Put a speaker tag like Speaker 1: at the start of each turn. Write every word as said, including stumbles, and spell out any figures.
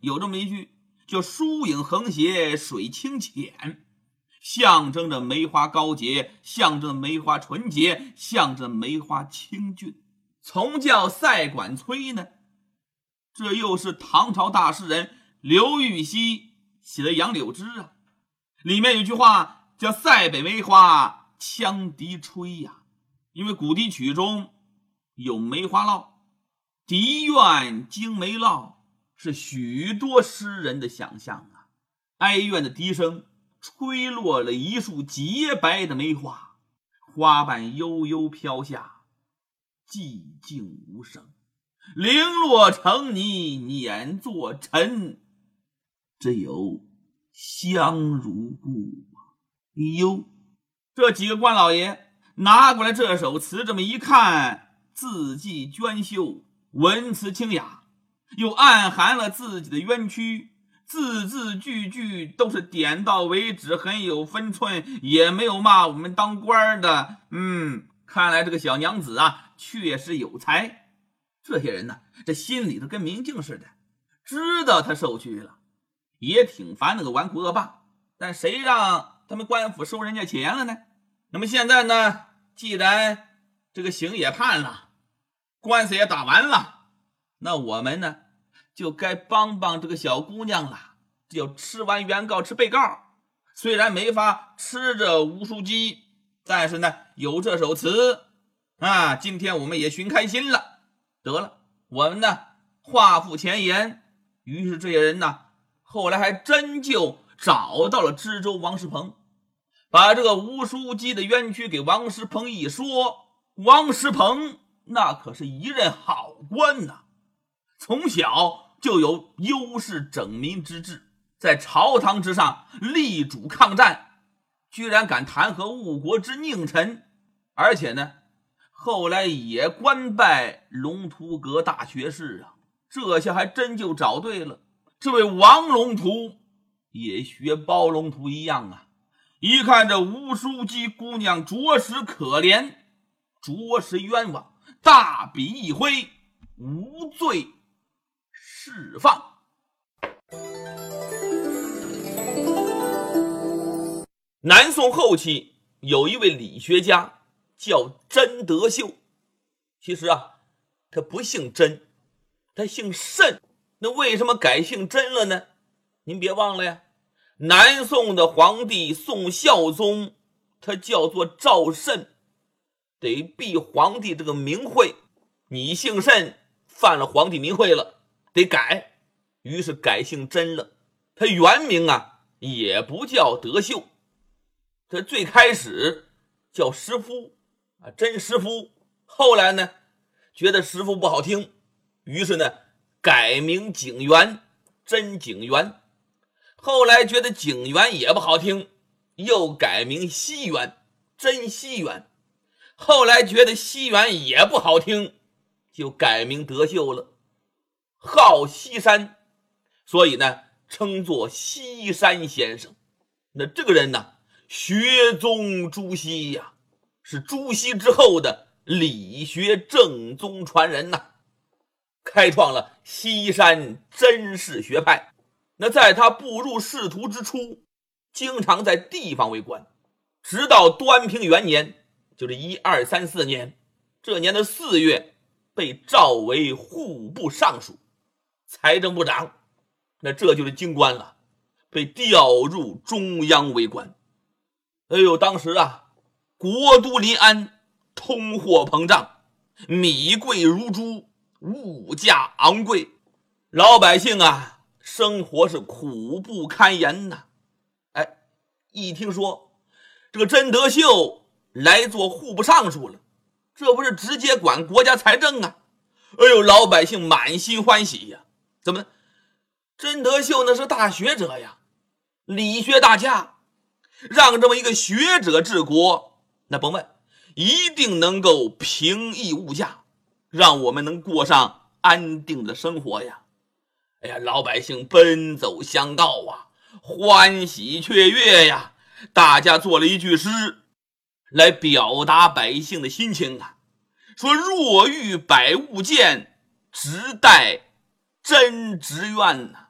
Speaker 1: 有这么一句叫疏影横斜水清浅，象征着梅花高洁，象征着梅花纯洁，象征着梅花清俊。从叫赛管崔呢，这又是唐朝大诗人刘禹锡写的《杨柳枝》啊，里面有句话叫塞北梅花羌笛吹呀、啊，因为古笛曲中有梅花烙，笛怨惊梅烙是许多诗人的想象啊。哀怨的笛声吹落了一束洁白的梅花，花瓣悠悠飘下，寂静无声，零落成泥碾作尘，这有香如故。哎呦，这几个官老爷拿过来这首词，这么一看，字迹娟秀，文辞清雅，又暗含了自己的冤屈，字字句句都是点到为止，很有分寸，也没有骂我们当官的。嗯，看来这个小娘子啊确实有才。这些人呢，这心里头跟明镜似的，知道他受屈了，也挺烦那个纨绔恶霸，但谁让他们官府收人家钱了呢？那么现在呢，既然这个刑也判了，官司也打完了，那我们呢就该帮帮这个小姑娘了。这叫吃完原告吃被告，虽然没法吃这吴书记，但是呢有这首词啊，今天我们也寻开心了。得了，我们呢话付前言。于是这些人呢后来还真就找到了知州王世鹏，把这个吴书记的冤屈给王世鹏一说。王世鹏那可是一任好官呐，从小就有优势整民之志，在朝堂之上力主抗战，居然敢弹劾误国之佞臣，而且呢后来也官拜龙图阁大学士啊。这下还真就找对了，这位王龙图也学包龙图一样啊，一看这吴书记姑娘着实可怜，着实冤枉，大笔一挥，无罪释放。南宋后期有一位理学家叫甄德秀，其实啊他不姓甄，他姓慎。那为什么改姓甄了呢？您别忘了呀，南宋的皇帝宋孝宗他叫做赵慎，得避皇帝这个名讳，你姓慎犯了皇帝名讳了，得改，于是改姓甄了。他原名啊也不叫德秀，他最开始叫石夫啊，甄石夫，后来呢觉得石夫不好听，于是呢改名景元，甄景元。后来觉得景元也不好听，又改名西元，甄西元。后来觉得西元也不好听，就改名德秀了，号西山，所以呢称作西山先生。那这个人呢学宗朱熹呀、啊，是朱熹之后的理学正宗传人呐、啊，开创了西山甄氏学派。那在他步入仕途之初，经常在地方为官，直到端平元年，就是一二三四年，这年的四月，被召为户部尚书、财政部长。那这就是京官了，被调入中央为官。哎呦，当时啊，国都临安，通货膨胀，米贵如珠，物价昂贵，老百姓啊生活是苦不堪言呐。哎，一听说这个甄德秀来做户部尚书了，这不是直接管国家财政啊？哎呦，老百姓满心欢喜呀！怎么，甄德秀那是大学者呀，理学大家，让这么一个学者治国，那甭问，一定能够平抑物价，让我们能过上安定的生活呀。哎呀，老百姓奔走相告啊，欢喜雀跃呀，大家做了一句诗来表达百姓的心情啊，说若遇百物见，直待甄职怨呐。